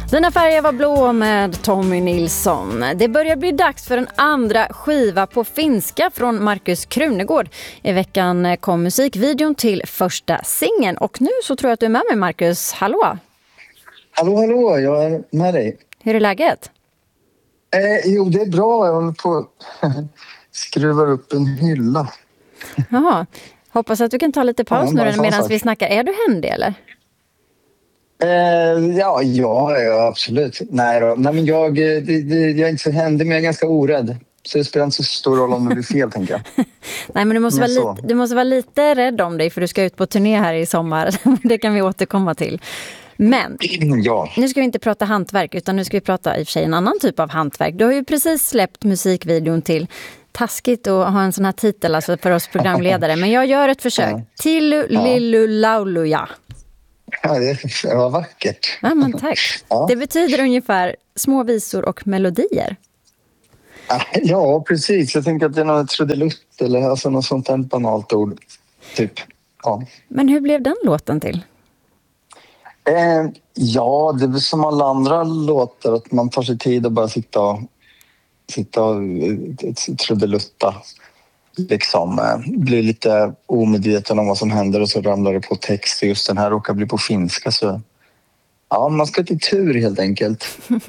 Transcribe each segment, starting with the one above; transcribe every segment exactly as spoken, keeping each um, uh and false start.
Dina färger var blå med Tommy Nilsson. Det börjar bli dags för en andra skiva på finska från Markus Krunegård. I veckan kom musikvideon till första singeln. Och nu så tror jag att du är med mig, Markus. Hallå! Hallå, hallå, jag är med dig. Hur är läget? Eh, jo, det är bra. Jag håller på att skruva upp en hylla. Jaha. Hoppas att du kan ta lite paus ja, nu medan vi snackar. Är du händig eller? Eh, ja, ja, ja, absolut. Nej då. Nej, men jag, det, det, jag är inte så händig, men jag är ganska orädd. Så det spelar inte så stor roll om det blir fel, tänker jag. Nej, men du måste, vara lite, du måste vara lite rädd om dig, för du ska ut på turné här i sommar. Det kan vi återkomma till. Men ja. Nu ska vi inte prata hantverk, utan nu ska vi prata i och för sig en annan typ av hantverk. Du har ju precis släppt musikvideon till, taskigt att ha en sån här titel alltså för oss programledare, men jag gör ett försök. Ja. Tillu Lillu Lauluja. Ja, det var vackert. Ja, men tack. Ja. Det betyder ungefär små visor och melodier. Ja, precis. Jag tänker att det är något trudelutt eller alltså något sånt här banalt ord. Typ. Ja. Men hur blev den låten till? Eh, ja, det är som alla andra låtar, att man tar sig tid och bara sitta och, sitta och trudelutta. Liksom eh, blir lite omedveten om vad som händer och så ramlar det på text. Just den här råkar bli på finska, så ja, man ska till tur helt enkelt.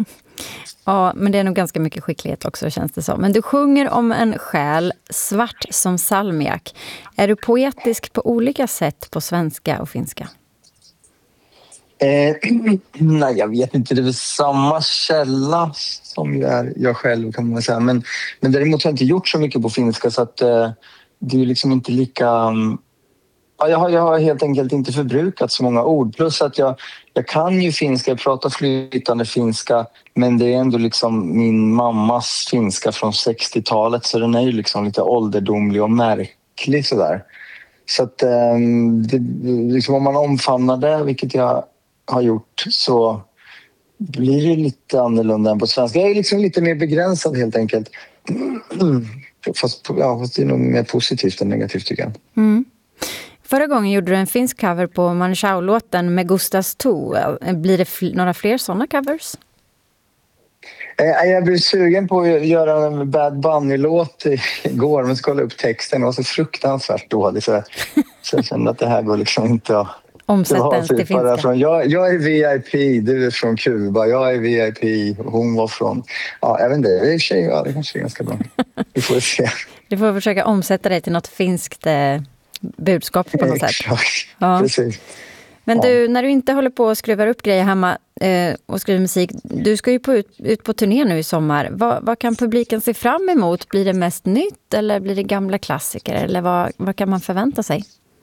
Ja, men det är nog ganska mycket skicklighet också, känns det som. Men du sjunger om en själ svart som salmiak. Är du poetisk på olika sätt på svenska och finska? Eh, nej, jag vet inte. Det är väl samma källa som jag, är, jag själv, kan man säga. Men, men däremot har jag inte gjort så mycket på finska, så att eh, det är liksom inte lika... Um, ja, jag, har, jag har helt enkelt inte förbrukat så många ord. Plus att jag, jag kan ju finska, jag pratar flytande finska, men det är ändå liksom min mammas finska från sextiotalet, så den är ju liksom lite ålderdomlig och märklig sådär. Så att eh, det, liksom om man omfamnar det, vilket jag har gjort, så blir det lite annorlunda än på svenska. Jag är liksom lite mer begränsad helt enkelt. Fast, ja, fast det är nog mer positivt än negativt, tycker jag. Mm. Förra gången gjorde du en finsk cover på Manchau-låten med Gustas To. Blir det fl- några fler sådana covers? Eh, jag blev sugen på att göra en Bad Bunny-låt igår, men skulle upp texten. Det var så fruktansvärt dåligt, så, så jag kände att det här går liksom inte att omsätta ens till finska. Från, jag, jag är V I P, du är från Kuba, jag är V I P, hon var från... Ja, jag vet inte, det är tjej, ja, det kanske är ganska bra. Vi får se. Du får försöka omsätta det till något finskt eh, budskap på något sätt. Ja, precis. Men du, när du inte håller på och skruvar upp grejer hemma eh, och skriver musik, du ska ju på ut, ut på turné nu i sommar. Vad, vad kan publiken se fram emot? Blir det mest nytt eller blir det gamla klassiker? Eller vad, vad kan man förvänta sig?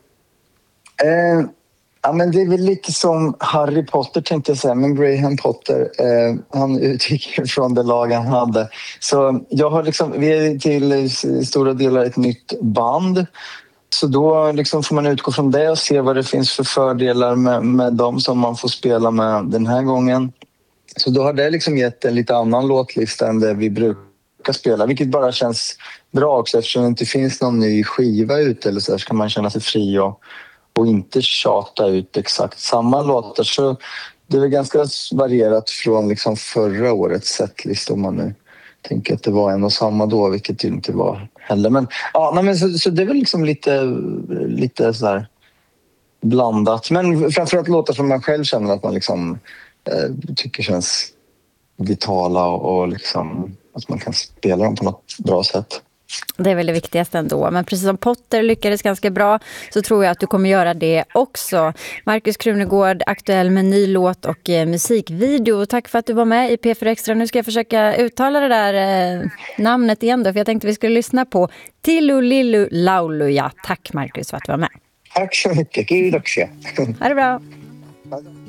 Eh, ja, men det är väl lite som Harry Potter, tänkte jag säga, men Graham Potter, eh, han utgick från det lag han hade. Så jag har liksom, vi är till stora delar ett nytt band. Så då liksom får man utgå från det och se vad det finns för fördelar med, med dem som man får spela med den här gången. Så då har det liksom gett en lite annan låtlista än det vi brukar spela, vilket bara känns bra också, eftersom det inte finns någon ny skiva ute eller så där, så kan man känna sig fri och, och inte tjata ut exakt samma låtar. Så det är väl ganska varierat från liksom förra årets setlist, om man nu tänker att det var en och samma då, vilket det inte var heller. Men, ja, nej, men så, så det är väl liksom lite, lite så här blandat. Men framförallt låtar som man själv känner att man liksom, eh, tycker känns vitala och, och liksom, att man kan spela dem på något bra sätt. Det är väl det viktigaste ändå. Men precis som Potter lyckades ganska bra, så tror jag att du kommer göra det också. Markus Krunegård, aktuell med ny låt och eh, musikvideo. Tack för att du var med i P fyra Extra. Nu ska jag försöka uttala det där eh, namnet igen då, för jag tänkte vi skulle lyssna på Tillu Lillu Lauluja. Tack Markus för att du var med. Tack så mycket. Gud också. Ha det bra.